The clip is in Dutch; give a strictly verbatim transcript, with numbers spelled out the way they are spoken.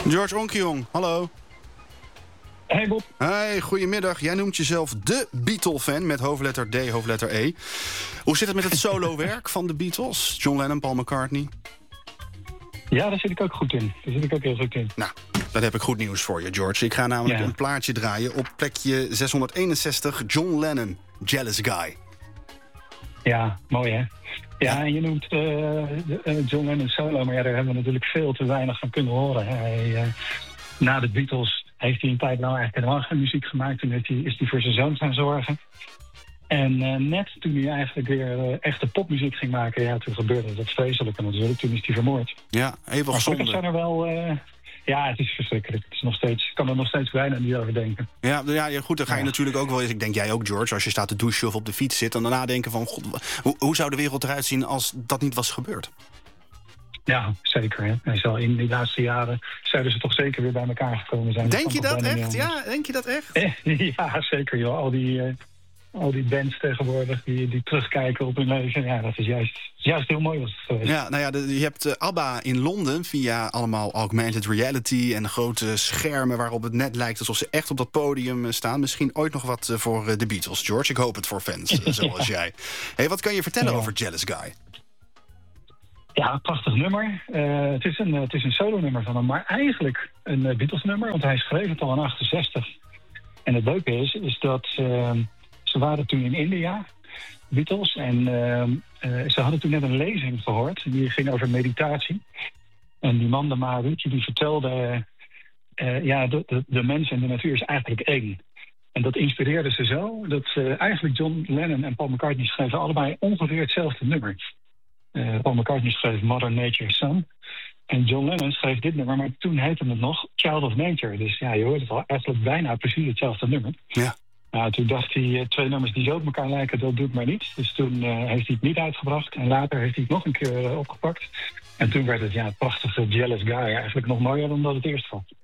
George Onkyong, hallo. Hey Bob. Hey, goedemiddag. Jij noemt jezelf de Beatle-fan met hoofdletter D, hoofdletter E. Hoe zit het met het solo-werk van de Beatles? John Lennon, Paul McCartney? Ja, daar zit ik ook goed in. Daar zit ik ook heel goed in. Nou, dan heb ik goed nieuws voor je, George. Ik ga namelijk ja. een plaatje draaien op plekje zeshonderdeenenzestig. John Lennon, Jealous Guy. Ja, mooi hè? Ja, en je noemt uh, John Lennon solo, maar ja, daar hebben we natuurlijk veel te weinig van kunnen horen. Hij, uh, na de Beatles heeft hij een tijd lang eigenlijk helemaal geen muziek gemaakt. Toen heeft hij, is hij voor zijn zoon gaan zorgen. En uh, net toen hij eigenlijk weer uh, echte popmuziek ging maken, ja, toen gebeurde dat vreselijke natuurlijk. Toen is hij vermoord. Ja, even maar zonde. zijn er wel... Uh, ja, het is verschrikkelijk. Het is nog steeds, ik kan er nog steeds bijna niet over denken. Ja, ja goed, dan ga je ja. natuurlijk ook wel eens... Ik denk jij ook, George, als je staat te douchen of op de fiets zit... dan daarna denken van, god, hoe, hoe zou de wereld eruit zien als dat niet was gebeurd? Ja, zeker. Hè? En zo in die laatste jaren zouden ze toch zeker weer bij elkaar gekomen zijn. Denk je dat echt? Ja, denk je dat echt? Ja, zeker joh. Al die, uh, al die bands tegenwoordig die, die terugkijken op hun leven. Ja, dat is juist, juist heel mooi was het geweest. Ja, nou ja, de, je hebt uh, ABBA in Londen via allemaal augmented reality en grote schermen waarop het net lijkt alsof ze echt op dat podium uh, staan. Misschien ooit nog wat uh, voor uh, de Beatles, George. Ik hoop het voor fans, uh, zoals ja. jij. Hey, wat kan je vertellen ja. over Jealous Guy? Ja, een prachtig nummer. Uh, het is een, uh, het is een solo-nummer van hem, maar eigenlijk een uh, Beatles-nummer, want hij schreef het al in achtenzestig. En het leuke is, is dat uh, ze waren toen in India, Beatles, en uh, uh, ze hadden toen net een lezing gehoord. Die ging over meditatie. En die man, de Maharuti, die vertelde, uh, ja, de, de, de mens en de natuur is eigenlijk één. En dat inspireerde ze zo, dat uh, eigenlijk John Lennon en Paul McCartney schreven allebei ongeveer hetzelfde nummer. Uh, Paul McCartney schreef Mother Nature's Son. En John Lennon schreef dit nummer, maar toen heette het nog Child of Nature. Dus ja, je hoort het al eigenlijk bijna precies hetzelfde nummer. Ja. Nou, toen dacht hij, uh, twee nummers die zo op elkaar lijken, dat doet maar niet. Dus toen uh, heeft hij het niet uitgebracht. En later heeft hij het nog een keer uh, opgepakt. En toen werd het ja, het prachtige Jealous Guy eigenlijk nog mooier dan dat het eerst was.